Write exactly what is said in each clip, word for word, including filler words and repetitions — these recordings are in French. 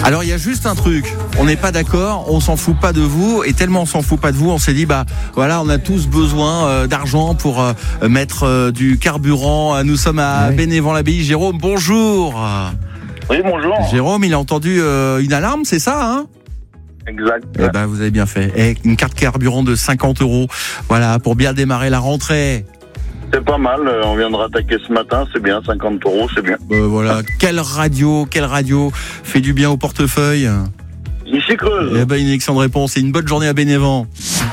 Alors il y a juste un truc, on n'est pas d'accord, on s'en fout pas de vous, et tellement on s'en fout pas de vous, on s'est dit bah voilà, on a tous besoin euh, d'argent pour euh, mettre euh, du carburant. Nous sommes à oui. Bénévent-l'Abbaye. Jérôme, bonjour. Oui, bonjour. Jérôme, il a entendu euh, une alarme, c'est ça, hein? Exact. Eh ben, vous avez bien fait. Et une carte carburant de cinquante euros, voilà, pour bien démarrer la rentrée. C'est pas mal, on vient de rattaquer ce matin, c'est bien, cinquante euros, c'est bien. Euh, voilà, quelle radio, quelle radio fait du bien au portefeuille. Ici Creuse. Eh ben, une excellente réponse et une bonne journée à Bénévent.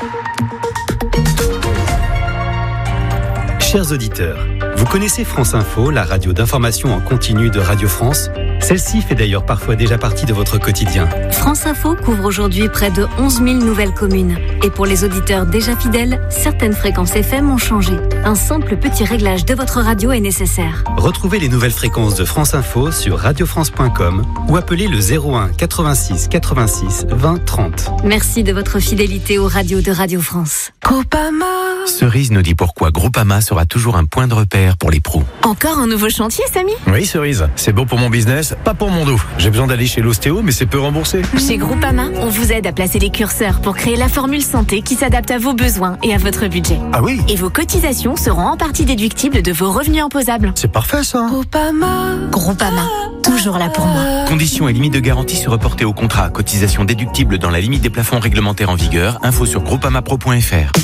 Chers auditeurs, vous connaissez France Info, la radio d'information en continu de Radio France? Celle-ci fait d'ailleurs parfois déjà partie de votre quotidien. France Info couvre aujourd'hui près de onze mille nouvelles communes. Et pour les auditeurs déjà fidèles, certaines fréquences F M ont changé. Un simple petit réglage de votre radio est nécessaire. Retrouvez les nouvelles fréquences de France Info sur radio france point com ou appelez le zéro un quatre-vingt-six quatre-vingt-six vingt trente. Merci de votre fidélité aux radios de Radio France. Groupama. Cerise nous dit pourquoi Groupama sera toujours un point de repère pour les pros. Encore un nouveau chantier, Samy? Oui, Cerise. C'est bon pour mon business, pas pour mon dos. J'ai besoin d'aller chez l'ostéo, mais c'est peu remboursé. Chez Groupama, on vous aide à placer les curseurs pour créer la formule santé qui s'adapte à vos besoins et à votre budget. Ah oui? Et vos cotisations seront en partie déductibles de vos revenus imposables. C'est parfait, ça. Groupama. Groupama. Toujours là pour moi. Conditions et limites de garantie se reporter au contrat. Cotisation déductible dans la limite des plafonds réglementaires en vigueur. Info sur groupamapro point f r.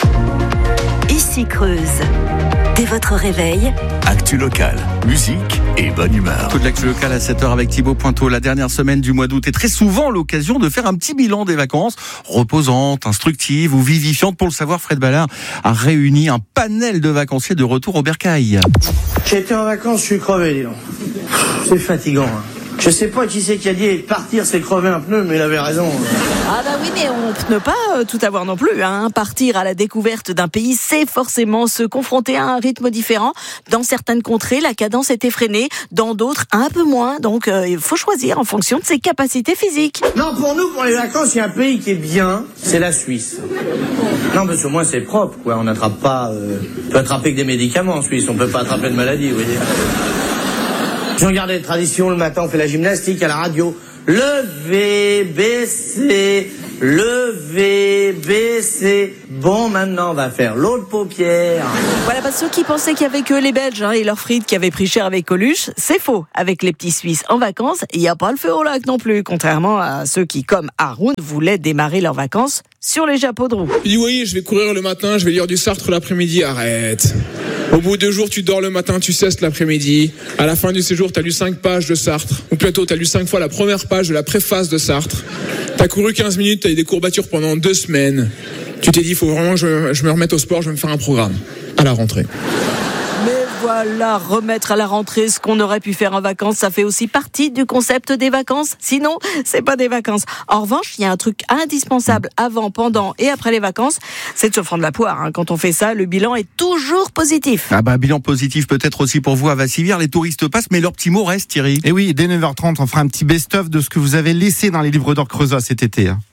Ici Creuse. Dès votre réveil, actu locale, musique et bonne humeur. Tout de l'actu locale à sept heures avec Thibaut Pointeau. La dernière semaine du mois d'août est très souvent l'occasion de faire un petit bilan des vacances, reposantes, instructives ou vivifiantes. Pour le savoir, Fred Ballard a réuni un panel de vacanciers de retour au Bercail. J'ai été en vacances, je suis crevé, dis donc. C'est fatigant, hein. Je sais pas qui c'est qui a dit partir c'est crever un pneu, mais il avait raison. Ah bah oui, mais on ne peut pas euh, tout avoir non plus, hein. Partir à la découverte d'un pays, c'est forcément se confronter à un rythme différent. Dans certaines contrées, la cadence est effrénée, dans d'autres, un peu moins. Donc euh, il faut choisir en fonction de ses capacités physiques. Non, pour nous, pour les vacances, il y a un pays qui est bien, c'est la Suisse. Non, parce qu'au moins c'est propre, quoi. On n'attrape pas... Euh, on peut attraper que des médicaments en Suisse, on peut pas attraper de maladie, vous voyez. Si on regarde les traditions, le matin on fait la gymnastique à la radio. Lever, baisser, lever, baisser. Bon, maintenant on va faire l'autre paupière. Voilà, bah, ceux qui pensaient qu'il y avait que les Belges hein, et leurs frites qui avaient pris cher avec Coluche, c'est faux. Avec les petits Suisses en vacances, il n'y a pas le feu au lac non plus. Contrairement à ceux qui, comme Haroun, voulaient démarrer leurs vacances sur les chapeaux de roue. Il dit oui, je vais courir le matin, je vais lire du Sartre l'après-midi. Arrête. Au bout de deux jours, tu dors le matin, tu cesses l'après-midi. À la fin du séjour, t'as lu cinq pages de Sartre. Ou plutôt, t'as lu cinq fois la première page de la préface de Sartre. T'as couru quinze minutes, t'as eu des courbatures pendant deux semaines. Tu t'es dit, il faut vraiment que je, je me remette au sport, je vais me faire un programme. À la rentrée. Mais voilà, remettre à la rentrée ce qu'on aurait pu faire en vacances, ça fait aussi partie du concept des vacances. Sinon, c'est pas des vacances. En revanche, il y a un truc indispensable avant, pendant et après les vacances, c'est de se prendre la poire. Hein. Quand on fait ça, le bilan est toujours positif. Ah bah, bilan positif peut-être aussi pour vous à Vassivire. Les touristes passent, mais leur petit mot reste, Thierry. Et oui, dès neuf heures trente, on fera un petit best-of de ce que vous avez laissé dans les livres d'or creusois cet été. Hein.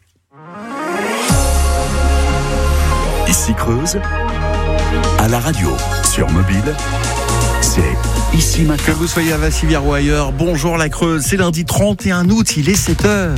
Ici Creuse, à la radio, sur mobile, c'est Ici Matin. Que vous soyez à Vassivire ou ailleurs, bonjour la Creuse, c'est lundi trente et un août, il est sept heures.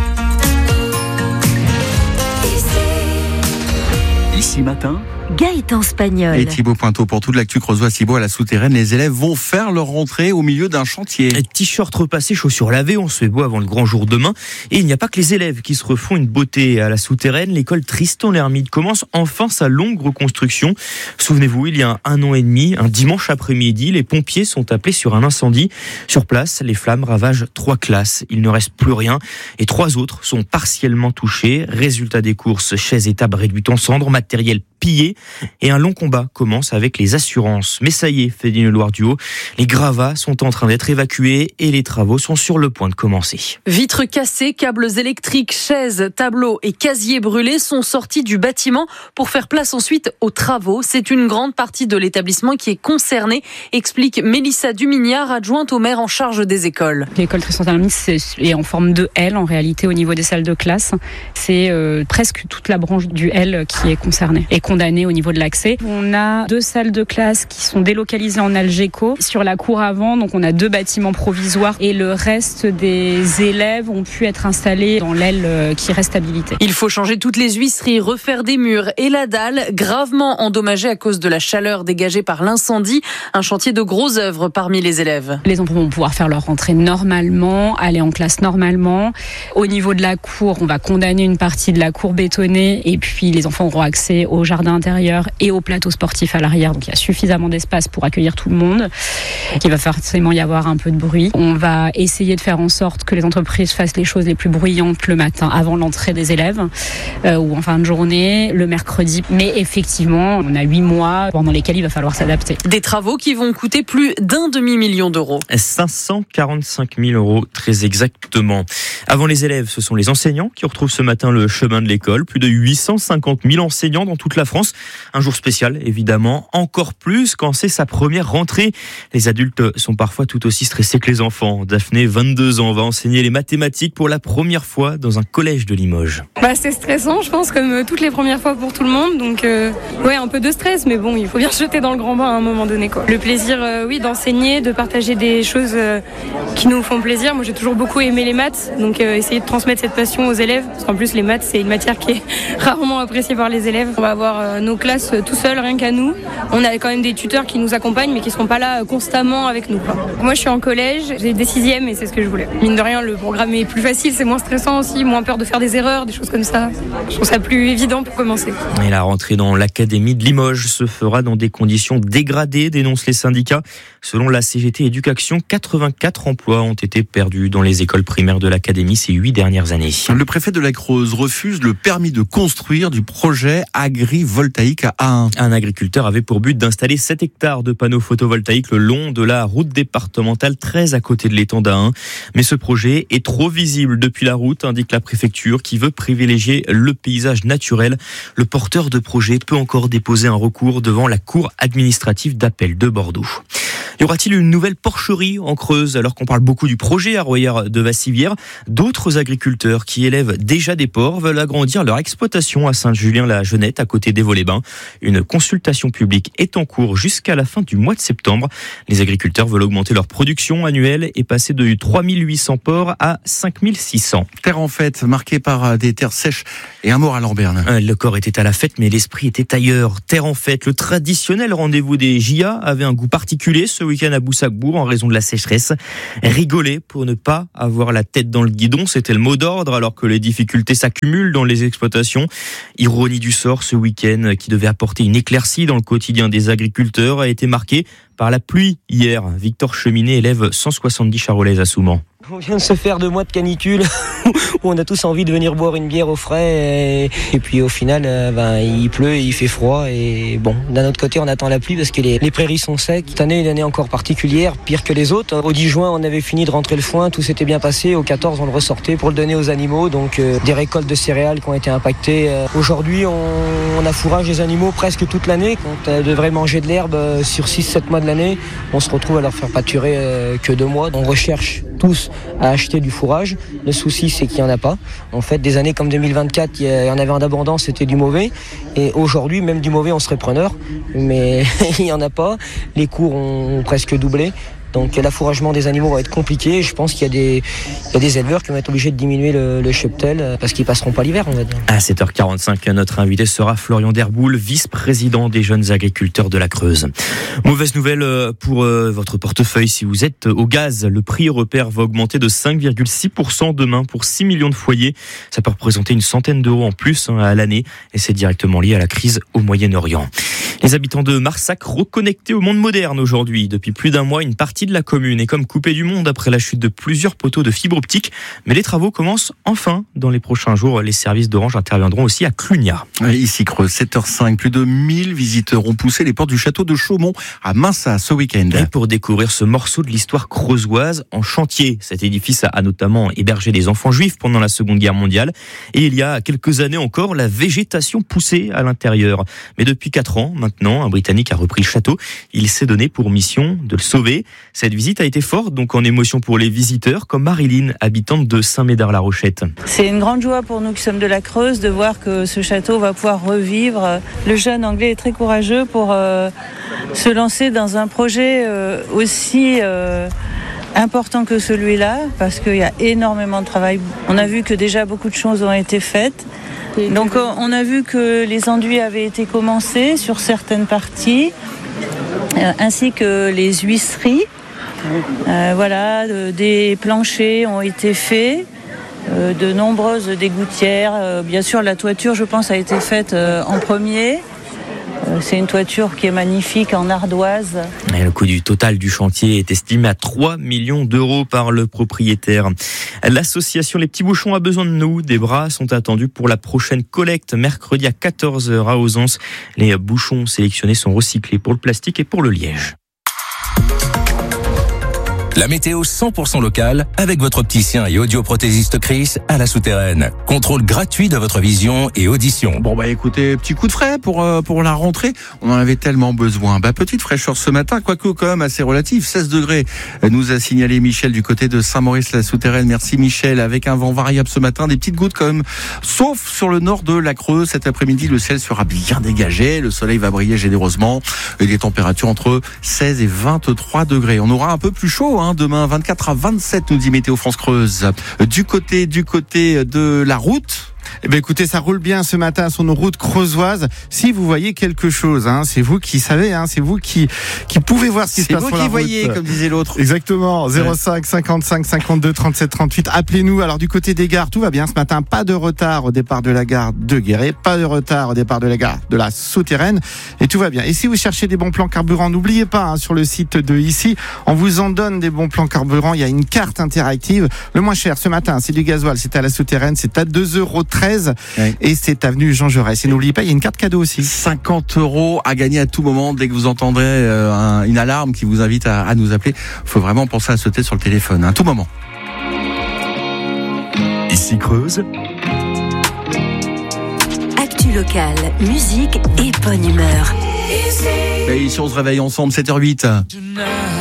Ici Matin, Gaëtan Spagnol. Et Thibaut Pointeau pour toute l'actu creusois. Thibaut, à la souterraine, les élèves vont faire leur rentrée au milieu d'un chantier. T-shirt repassé, chaussures lavées, on se fait beau avant le grand jour demain. Et il n'y a pas que les élèves qui se refont une beauté à la souterraine. L'école Tristan l'Hermite commence enfin sa longue reconstruction. Souvenez-vous, il y a un an et demi, un dimanche après-midi, les pompiers sont appelés sur un incendie. Sur place, les flammes ravagent trois classes. Il ne reste plus rien et trois autres sont partiellement touchés. Résultat des courses, chaises et tables réduites en cendres, matériel pillé. Et un long combat commence avec les assurances. Mais ça y est, fait Dine Loire du Haut, les gravats sont en train d'être évacués et les travaux sont sur le point de commencer. Vitres cassées, câbles électriques, chaises, tableaux et casiers brûlés sont sortis du bâtiment pour faire place ensuite aux travaux. C'est une grande partie de l'établissement qui est concernée, explique Mélissa Dumignard, adjointe au maire en charge des écoles. L'école Tristan l'Hermite est en forme de L en réalité au niveau des salles de classe. C'est euh, presque toute la branche du L qui est concernée et condamné au niveau de l'accès. On a deux salles de classe qui sont délocalisées en Algeco sur la cour avant, donc on a deux bâtiments provisoires et le reste des élèves ont pu être installés dans l'aile qui reste habilitée. Il faut changer toutes les huisseries, refaire des murs et la dalle, gravement endommagée à cause de la chaleur dégagée par l'incendie. Un chantier de gros œuvres parmi les élèves. Les enfants vont pouvoir faire leur rentrée normalement, aller en classe normalement. Au niveau de la cour, on va condamner une partie de la cour bétonnée et puis les enfants auront accès au jardin intérieur et au plateau sportif à l'arrière. Donc il y a suffisamment d'espace pour accueillir tout le monde. Il va forcément y avoir un peu de bruit. On va essayer de faire en sorte que les entreprises fassent les choses les plus bruyantes le matin avant l'entrée des élèves euh, ou en fin de journée, le mercredi. Mais effectivement, on a huit mois pendant lesquels il va falloir s'adapter. Des travaux qui vont coûter plus d'un demi-million d'euros. cinq cent quarante-cinq mille euros, très exactement. Avant les élèves, ce sont les enseignants qui retrouvent ce matin le chemin de l'école. Plus de huit cent cinquante mille enseignants dans toute la France. Un jour spécial, évidemment. Encore plus quand c'est sa première rentrée. Les adultes sont parfois tout aussi stressés que les enfants. Daphné, vingt-deux ans, va enseigner les mathématiques pour la première fois dans un collège de Limoges. Bah, c'est stressant, je pense, comme toutes les premières fois pour tout le monde. Donc, euh, ouais, un peu de stress, mais bon, il faut bien se jeter dans le grand bain à un moment donné, quoi. Le plaisir, euh, oui, d'enseigner, de partager des choses euh, qui nous font plaisir. Moi, j'ai toujours beaucoup aimé les maths, donc euh, essayer de transmettre cette passion aux élèves. Parce qu'en plus, les maths, c'est une matière qui est rarement appréciée par les élèves. On va avoir euh, nos classes euh, tout seuls, rien qu'à nous. On a quand même des tuteurs qui nous accompagnent, mais qui ne seront pas là euh, constamment avec nous, quoi. Moi, je suis en collège, j'ai des sixièmes et c'est ce que je voulais. Mine de rien, le programme est plus facile, c'est moins stressant aussi, moins peur de faire des erreurs, des choses comme ça. Je trouve ça plus évident pour commencer. Et la rentrée dans l'académie de Limoges se fera dans des conditions dégradées, dénoncent les syndicats. Selon la C G T Éducation, quatre-vingt-quatre emplois ont été perdus dans les écoles primaires de l'académie ces huit dernières années. Le préfet de la Creuse refuse le permis de construire du projet agrivoltaïque à Ahun. Un agriculteur avait pour but d'installer sept hectares de panneaux photovoltaïques le long de la route départementale treize à côté de l'étang d'Ahun. Mais ce projet est trop visible depuis la route, indique la préfecture, qui veut privilégier le paysage naturel. Le porteur de projet peut encore déposer un recours devant la cour administrative d'appel de Bordeaux. Y aura-t-il une nouvelle porcherie en Creuse? Alors qu'on parle beaucoup du projet à Royère de Vassivière, d'autres agriculteurs qui élèvent déjà des porcs veulent agrandir leur exploitation à Saint-Julien-la-Jeunette, à côté d'Evaux-les-Bains. Une consultation publique est en cours jusqu'à la fin du mois de septembre. Les agriculteurs veulent augmenter leur production annuelle et passer de trois mille huit cents porcs à cinq mille six cents. Terre en fête, marquée par des terres sèches et un moral en berne. Le corps était à la fête, mais l'esprit était ailleurs. Terre en fête, le traditionnel rendez-vous des J A avait un goût particulier ce week-end à Boussac-Bourg en raison de la sécheresse. Rigoler pour ne pas avoir la tête dans le guidon, c'était le mot d'ordre alors que les difficultés s'accumulent dans les exploitations. Ironie du sort, ce week-end qui devait apporter une éclaircie dans le quotidien des agriculteurs a été marqué par la pluie hier. Victor Cheminet élève cent soixante-dix charolaises à Souman. On vient de se faire deux mois de canicule où on a tous envie de venir boire une bière au frais et, et puis au final euh, ben, il pleut et il fait froid et bon, d'un autre côté on attend la pluie parce que les, les prairies sont secs. Cette année est une année encore particulière, pire que les autres. Au dix juin on avait fini de rentrer le foin, tout s'était bien passé. Au quatorze on le ressortait pour le donner aux animaux, donc euh, des récoltes de céréales qui ont été impactées. Euh, aujourd'hui on, on affourage les animaux presque toute l'année. Quand elles devraient manger de l'herbe euh, sur six sept mois de l'année, on se retrouve à leur faire pâturer euh, que deux mois. On recherche tous à acheter du fourrage. Le souci, c'est qu'il n'y en a pas. En fait, des années comme deux mille vingt-quatre, il y en avait en abondance, c'était du mauvais. Et aujourd'hui, même du mauvais, on serait preneur. Mais il n'y en a pas. Les cours ont presque doublé. Donc l'affouragement des animaux va être compliqué. Je pense qu'il y a des, il y a des éleveurs qui vont être obligés de diminuer le, le cheptel parce qu'ils passeront pas l'hiver, on va dire. À sept heures quarante-cinq, notre invité sera Florian Derboul, vice-président des jeunes agriculteurs de la Creuse. Mauvaise nouvelle pour votre portefeuille. Si vous êtes au gaz, le prix européen va augmenter de cinq virgule six pour cent demain pour six millions de foyers. Ça peut représenter une centaine d'euros en plus à l'année et c'est directement lié à la crise au Moyen-Orient. Les habitants de Marsac reconnectés au monde moderne aujourd'hui. Depuis plus d'un mois, une partie de la commune est comme coupée du monde après la chute de plusieurs poteaux de fibre optique. Mais les travaux commencent enfin. Dans les prochains jours, les services d'Orange interviendront aussi à Clunia. Ici Creuse, sept heures cinq, plus de mille visiteurs ont poussé les portes du château de Chaumont à Massa ce week-end. Et pour découvrir ce morceau de l'histoire creusoise en chantier. Cet édifice a notamment hébergé des enfants juifs pendant la Seconde Guerre mondiale. Et il y a quelques années encore, la végétation poussait à l'intérieur. Mais depuis quatre ans, maintenant, un Britannique a repris le château. Il s'est donné pour mission de le sauver. Cette visite a été forte, donc en émotion pour les visiteurs, comme Marilyn, habitante de Saint-Médard-la-Rochette. C'est une grande joie pour nous qui sommes de la Creuse de voir que ce château va pouvoir revivre. Le jeune anglais est très courageux pour euh, se lancer dans un projet euh, aussi euh, important que celui-là, parce qu'il y a énormément de travail. On a vu que déjà beaucoup de choses ont été faites. Donc on a vu que les enduits avaient été commencés sur certaines parties, euh, ainsi que les huisseries. Euh, voilà, euh, des planchers ont été faits, euh, de nombreuses des gouttières. Euh, bien sûr, la toiture, je pense, a été faite euh, en premier. Euh, c'est une toiture qui est magnifique en ardoise. Et le coût du total du chantier est estimé à trois millions d'euros par le propriétaire. L'association Les Petits Bouchons a besoin de nous. Des bras sont attendus pour la prochaine collecte mercredi à quatorze heures à Ausence. Les bouchons sélectionnés sont recyclés pour le plastique et pour le liège. La météo cent pour cent locale avec votre opticien et audioprothésiste Chris à la Souterraine. Contrôle gratuit de votre vision et audition. Bon bah écoutez, petit coup de frais pour euh, pour la rentrée. On en avait tellement besoin. Bah petite fraîcheur ce matin, quoique quand même assez relative. seize degrés nous a signalé Michel du côté de Saint-Maurice-la-Souterraine. Merci Michel. Avec un vent variable ce matin, des petites gouttes quand même. Sauf sur le nord de la Creuse. Cet après-midi, le ciel sera bien dégagé. Le soleil va briller généreusement. Et des températures entre seize et vingt-trois degrés. On aura un peu plus chaud, hein. Demain, vingt-quatre à vingt-sept, nous dit Météo France Creuse. Du côté, du côté de la route. Eh bien, écoutez, ça roule bien ce matin sur nos routes creusoises. Si vous voyez quelque chose, hein, c'est vous qui savez, hein, c'est vous qui qui pouvez voir ce qui se passe sur la route. C'est vous qui voyez, comme disait l'autre. Exactement. zéro cinq cinquante-cinq cinquante-deux trente-sept trente-huit. Appelez-nous. Alors du côté des gares, tout va bien ce matin. Pas de retard au départ de la gare de Guéret, pas de retard au départ de la gare de la Souterraine, et tout va bien. Et si vous cherchez des bons plans carburant, n'oubliez pas, hein, sur le site de ici, on vous en donne des bons plans carburant. Il y a une carte interactive. Le moins cher ce matin, c'est du gasoil. C'est à la Souterraine. C'est à deux euros treize. Oui. Et c'est avenue Jean Jaurès. Et n'oubliez pas, il y a une carte cadeau aussi. cinquante euros à gagner à tout moment dès que vous entendrez euh, un, une alarme qui vous invite à, à nous appeler. Il faut vraiment penser à sauter sur le téléphone, à tout moment. Ici Creuse. Actu locale, musique et bonne humeur. Et ici on se réveille ensemble, sept heures huit.